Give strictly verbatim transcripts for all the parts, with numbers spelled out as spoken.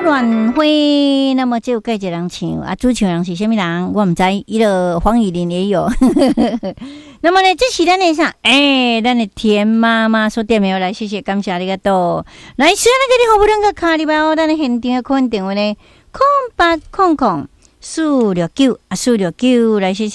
乱花，那么只有介一个人唱啊，主唱人是什么人？我唔知，伊个黄雨玲也有。那么呢，这是咱的啥？哎、欸，咱的田妈妈说点没有来，谢谢，感谢你个多。来，虽然那个你好不能个卡里吧，咱的现场的空电话呢，空八空空四六九啊，四六九，来谢谢。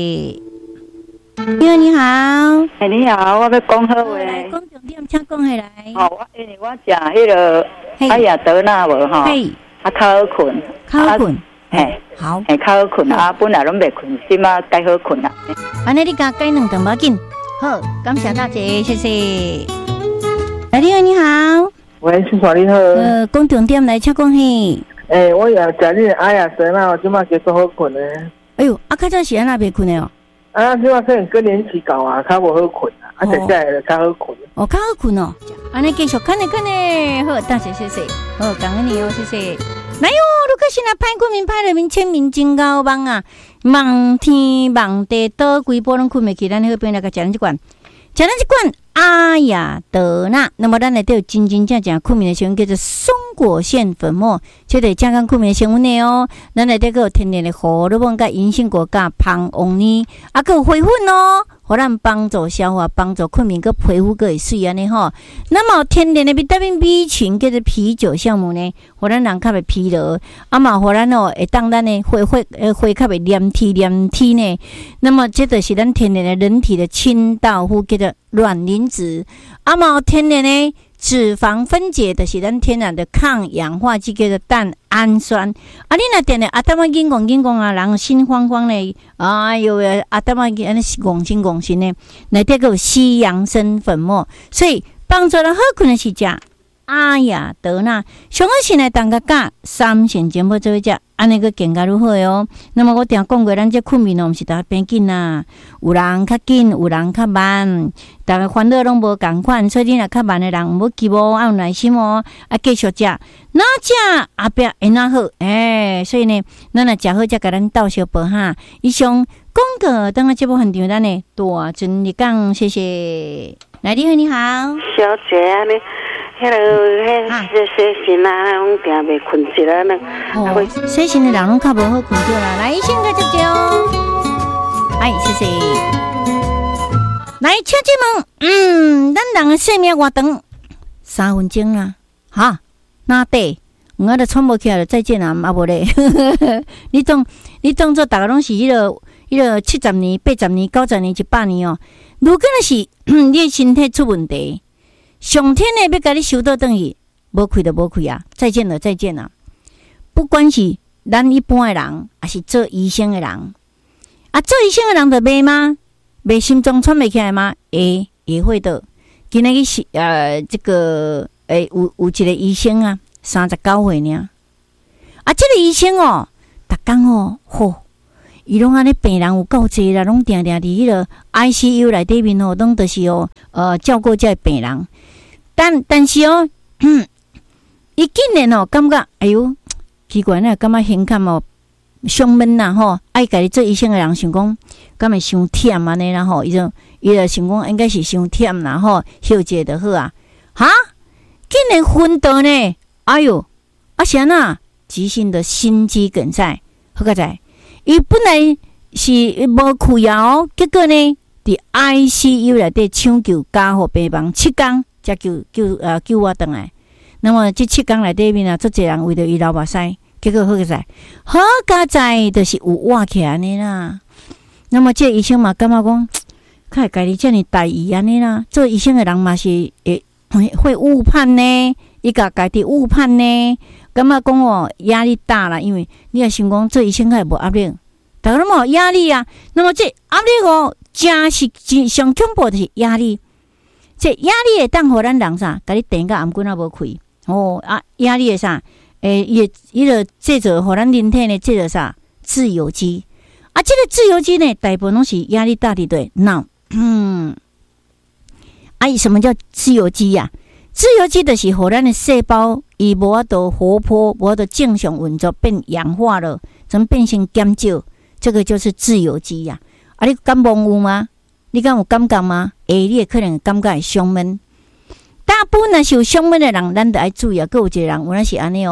你好，你好， 哎，你好，我要讲好话。 来，讲重点，请讲下来。 哦，我因为我食迄个哎呀德纳无吼，啊较好困， 较好困， 嘿， 好， 嘿较好困啊，本来拢袂困，今啊该好困啦。 安尼你甲改两顿无紧，好，感谢大姐，谢谢。来，你好，你好， 喂，先生你好。 呃，讲重点来，请讲嘿。 诶、欸，我也食你哎呀德纳，即马结束好困诶。 哎呦，啊，较早是安那袂困诶哦。 啊，即马可能更年期到啊，较无好困啊，啊，现在就较好困。 哦，较好困哦。安尼继续看呢看呢，好，大姐谢谢，好，感恩你哦，谢谢。来哟，如果是那派困眠派人民签名真高棒啊，望天望地倒规波拢困袂起，咱好边来个讲一罐，讲一罐阿雅德纳。那么咱内底有真真正正困眠的成分叫做松果腺粉末，这个健康困眠的成分呢哦。咱内底个有天然的荷尔蒙、甲银杏果、甲胖翁呢，啊个有花粉哦。互咱帮助消化、帮助困眠，个皮肤个会水安尼吼。那么天然的维他命 B 群叫做啤酒酵母呢，互咱人较袂疲劳，啊嘛互咱哦会当咱的血血呃血较袂黏体黏体呢。那么这就是咱天然的人体的清道夫，叫做卵磷脂，啊嘛天然的脂肪分解的是咱天然的抗氧化剂，叫做蛋氨酸。啊，你若定咧阿达玛紧讲紧讲啊，人心慌慌咧，哎呦喂，阿达玛紧安尼戆心戆心咧，内底个有西洋参粉末，所以帮助人好困的是食阿雅德纳。上好是来当个加三线节目做伙食，安尼个更加如何哟？那么我定讲过，咱这困眠哦，毋是大家变紧啦，有人较紧，有人较慢，大家烦恼拢无共款，所以你若较慢的人，唔好急哦，要有耐心哦，啊继续食，哪食后壁会哪好？诶、欸，所以呢，咱若食好，才甲咱斗相报哈。以上广告等个节目现场，咱呢大尊你讲，谢谢。来，你好，你好， 小姐啊，你。迄个迄洗身啊，拢定袂困一啦，那哦，洗身的人拢较无好困着啦。来，先个接接哦，哎，谢谢。来，请进门，嗯，咱人的生命活长三分钟啦，哈，哪底？我都喘不起来了，再见啦，啊无咧，你当你当做大家拢是迄个迄个七十年、八十年、九十年、一百年哦。如果那是你的身体出问题。上天呢要甲你收倒转去，无开就无开啊！再见了，再见了。不管是咱一般的人，还是做医生的人，啊，做医生的人就袂吗？袂心脏喘袂起来吗？会也会的。今仔日是呃，这个诶、欸，有有一个医生啊，三十九岁呢。啊，这个医生哦，逐工哦，吼，伊拢安尼病人有够济啦，拢定定伫迄个 I C U 内底面哦，拢都是哦，呃，照顾这病人。但但是哦，伊竟然哦感觉，哎呦，奇怪呢，感觉胸坎哦伤闷呐吼，爱家己做医生的人想讲，敢会伤忝安尼啦吼，伊就伊就想讲应该是伤忝啦吼，休一下就好啊。哈，竟然昏倒呢！哎呦，啊是安那急性的心肌梗塞，好个在，伊本来是无开啊哦，结果呢，伫 I C U 内底抢救加护病房七天。才救救呃救我回来，那么这七天内底面啊，足侪人为着伊流目屎，结果好个在，好个在就是有活起安尼啦。那么这医生嘛，感觉讲，看家己这么大意安尼啦，做医生的人嘛是会会误判呢，伊甲家己误判呢，感觉讲哦压力大啦，因为你也想讲做医生还无压力，大家拢无压力啊。那么这压力哦，真是真上恐怖就是压力。这压力会当互咱人啥，甲你电到颔棍也无开哦啊！压力会啥？诶，伊伊个制造互咱人体呢制造啥？自由基啊！这个自由基呢，大部分拢是压力大伫对脑。嗯，啊，什么叫自由基呀、啊？自由基就是互咱的细胞伊无法度活泼，无法度正常运作，变氧化了，怎变成减少？这个就是自由基呀、啊！啊，你感冒有吗？你敢有感觉吗？诶，你也可能感觉会伤闷。大部分若是有伤闷的人，咱就要注意啊。还有一个人，有那是安尼哦，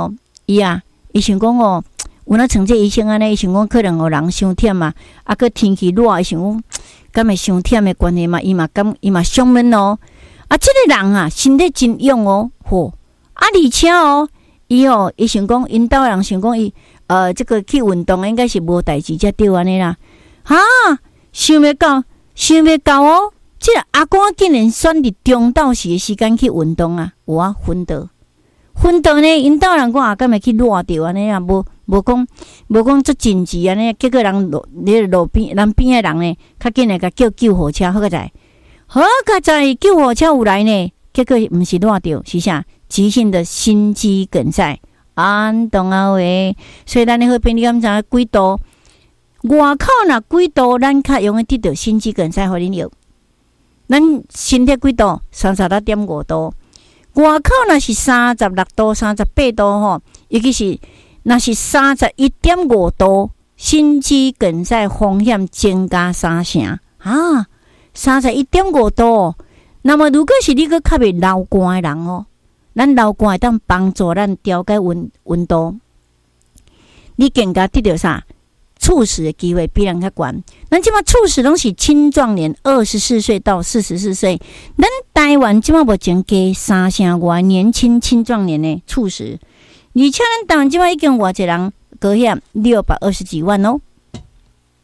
伊啊，伊想讲哦，有那像这医生安尼，伊想讲可能有人伤忝嘛，啊，个天气热，伊想讲敢会伤忝的关系嘛，伊嘛敢伊嘛上闷哦。啊，这个人啊，身体真勇哦，吼！啊，而且哦，伊哦，伊想讲，因兜人想讲伊，呃，这个去运动应该是无代志才对安尼啦。哈，想袂到，想袂到哦！这个阿公竟然选伫中昼时的时间去运动啊！有啊，昏倒，昏倒呢，因兜人讲啊，敢会去热着安尼啊？无无讲，无讲足紧急安尼，结果人路咧路边人边的人呢，较紧来甲叫救护车，好个在。好个在救护车有来呢，结果毋是热着，是啥？急性的心肌梗塞，安懂啊喂！所以咱的好朋友敢知几度？外口若几度，咱较容易得到心肌梗塞，互恁药。咱身体几度？三十六点五度。外口若是三十六度、三十八度吼，尤其是若是三十一点五度，心肌梗塞风险增加三成啊！三十一点五度，那么如果是你个较袂流汗的人哦，咱流汗会当帮助咱调节温温度，你更加得到啥？猝死的机会比人较悬。咱即马猝死拢是青壮年，二十四岁到四十四岁。咱台湾即马目前加三成外年轻青壮年的猝死，而且咱台湾即马已经偌济人保险六百二十几万哦。